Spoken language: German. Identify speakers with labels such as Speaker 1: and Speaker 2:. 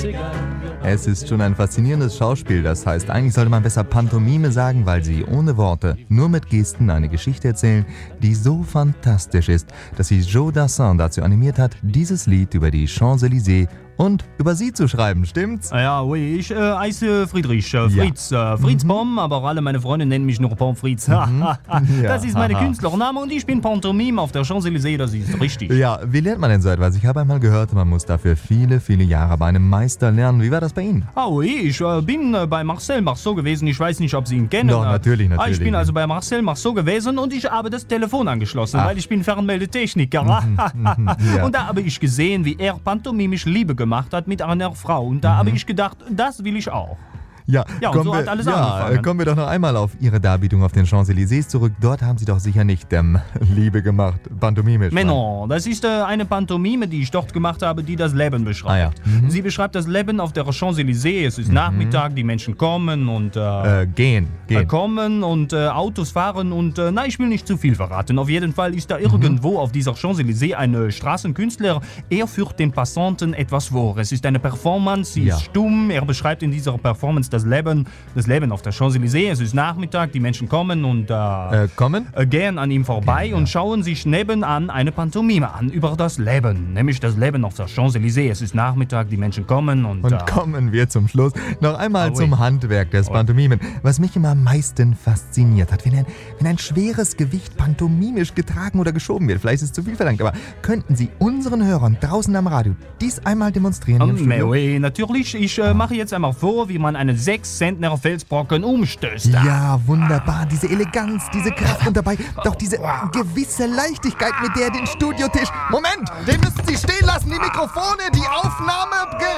Speaker 1: Es ist schon ein faszinierendes Schauspiel, das heißt, eigentlich sollte man besser Pantomime sagen, weil sie ohne Worte, nur mit Gesten eine Geschichte erzählen, die so fantastisch ist, dass sie Joe Dassin dazu animiert hat, dieses Lied über die Champs-Élysées und über sie zu schreiben, stimmt's?
Speaker 2: Ja, oui, ich heiße Friedrich, Fritz, Fritz Pommes, aber alle meine Freunde nennen mich nur Pommes Fritz. Das ist mein Künstlername und ich bin Pantomime auf der Champs-Élysées, das ist richtig.
Speaker 1: Ja, wie lernt man denn so etwas? Ich habe einmal gehört, man muss dafür viele, viele Jahre bei einem Meister lernen. Wie war das bei Ihnen?
Speaker 2: Ah, oui, ich bin bei Marcel Marceau gewesen, ich weiß nicht, ob Sie ihn kennen.
Speaker 1: Doch, natürlich.
Speaker 2: Ich bin also bei Marcel Marceau gewesen und ich habe das Telefon angeschlossen, weil ich bin Fernmeldetechniker. Und da habe ich gesehen, wie er pantomimisch Liebe gemacht hat mit einer Frau. Und da habe ich gedacht, das will ich auch.
Speaker 1: Ja,
Speaker 2: und so hat alles angefangen.
Speaker 1: Kommen wir doch noch einmal auf Ihre Darbietung auf den Champs-Élysées zurück. Dort haben Sie doch sicher nicht Liebe gemacht, pantomimisch.
Speaker 2: Mais non, das ist eine Pantomime, die ich dort gemacht habe, die das Leben beschreibt. Sie beschreibt das Leben auf der Champs-Élysées. Es ist Nachmittag, die Menschen kommen und
Speaker 1: gehen.
Speaker 2: Kommen und Autos fahren und ich will nicht zu viel verraten. Auf jeden Fall ist da irgendwo auf dieser Champs-Élysées ein Straßenkünstler. Er führt den Passanten etwas vor. Es ist eine Performance, sie ist stumm. Er beschreibt in dieser Performance das Leben auf der Champs-Élysées. Es ist Nachmittag, die Menschen kommen und gehen an ihm vorbei und schauen sich nebenan eine Pantomime an über das Leben, nämlich das Leben auf der Champs-Élysées. Es ist Nachmittag, die Menschen kommen und
Speaker 1: kommen wir zum Schluss noch einmal zum Handwerk des Pantomimen. Was mich immer am meisten fasziniert hat, wenn ein schweres Gewicht pantomimisch getragen oder geschoben wird. Vielleicht ist es zu viel verlangt, aber könnten Sie unseren Hörern draußen am Radio dies einmal demonstrieren?
Speaker 2: Oui, natürlich. Ich mache jetzt einmal vor, wie man einen 6-Zentner Felsbrocken umstößt.
Speaker 1: Ja, wunderbar. Diese Eleganz, diese Kraft und dabei doch diese gewisse Leichtigkeit, mit der den Studiotisch... Moment, den müssen Sie stehen lassen, die Mikrofone, die Aufnahme...